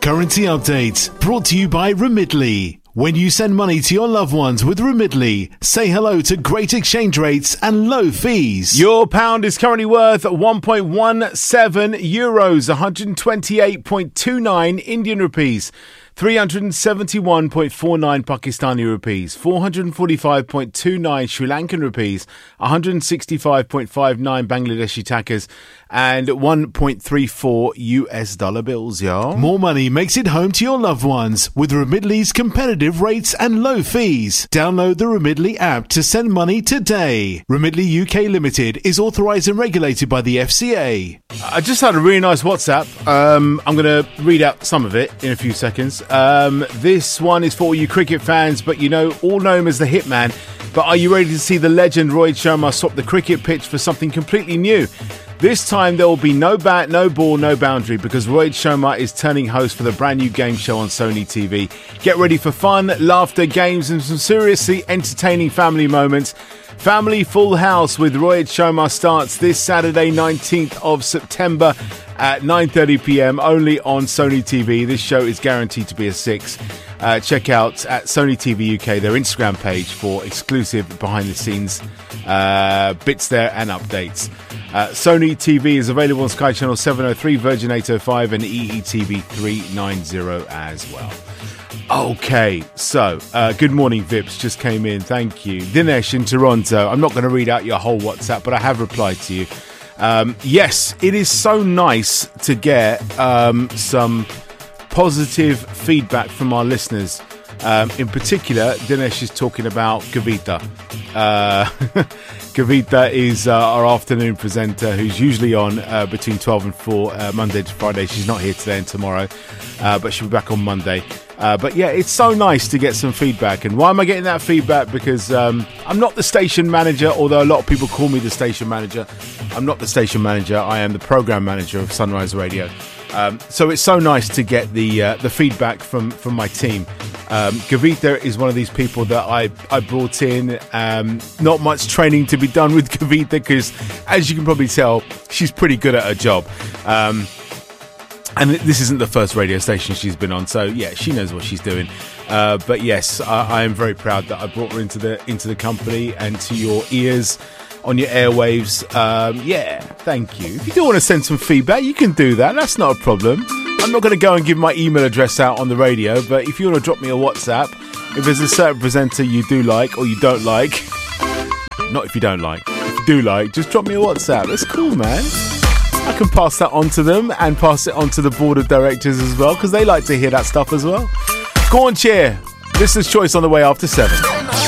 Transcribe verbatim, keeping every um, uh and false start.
Currency update brought to you by Remitly. When you send money to your loved ones with Remitly, say hello to great exchange rates and low fees. Your pound is currently worth one point one seven euros, one hundred twenty-eight point two nine Indian rupees, three hundred seventy-one point four nine Pakistani rupees, four hundred forty-five point two nine Sri Lankan rupees, one hundred sixty-five point five nine Bangladeshi takas, and one point three four U S dollar bills, y'all. More money makes it home to your loved ones with Remitly's competitive rates and low fees. Download the Remitly app to send money today. Remitly U K Limited is authorised and regulated by the F C A. I just had a really nice WhatsApp. Um, I'm going to read out some of it in a few seconds. Um, this one is for all you cricket fans, but you know, all know him as the Hitman. But are you ready to see the legend Rohit Sharma swap the cricket pitch for something completely new? This time there will be no bat, no ball, no boundary, because Rohit Sharma is turning host for the brand new game show on Sony T V. Get ready for fun, laughter, games and some seriously entertaining family moments. Family Full House with Rohit Sharma starts this Saturday, nineteenth of September at nine thirty p.m. only on Sony T V. This show is guaranteed to be a six. Uh, check out at Sony T V U K their Instagram page for exclusive behind the scenes uh, bits there and updates. Uh, Sony T V is available on Sky Channel seven oh three, Virgin eight oh five and E E T V three ninety as well. Okay, so uh, good morning, Vips. Just came in. Thank you. Dinesh in Toronto. I'm not going to read out your whole WhatsApp, but I have replied to you. Um, yes, it is so nice to get um, some positive feedback from our listeners. Um, in particular, Dinesh is talking about Kavita. Uh, Kavita is uh, our afternoon presenter who's usually on uh, between twelve and four, uh, Monday to Friday. She's not here today and tomorrow, uh, but she'll be back on Monday. Uh, but yeah, it's so nice to get some feedback. And why am I getting that feedback? Because um, I'm not the station manager, although a lot of people call me the station manager. I'm not the station manager. I am the program manager of Sunrise Radio. Um, so it's so nice to get the uh, the feedback from, from my team. Um, Kavita is one of these people that I, I brought in. Um, not much training to be done with Kavita because, as you can probably tell, she's pretty good at her job. Um, and this isn't the first radio station she's been on, so yeah, she knows what she's doing. Uh, but yes, I, I am very proud that I brought her into the into the company and to your ears on your airwaves. Um, yeah, thank you. If you do want to send some feedback, you can do that. That's not a problem. I'm not going to go and give my email address out on the radio, but if you want to drop me a WhatsApp, if there's a certain presenter you do like or you don't like, not if you don't like, if you do like, just drop me a WhatsApp. That's cool, man. I can pass that on to them and pass it on to the board of directors as well, because they like to hear that stuff as well. Go on, cheer. Listener's choice on the way after seven.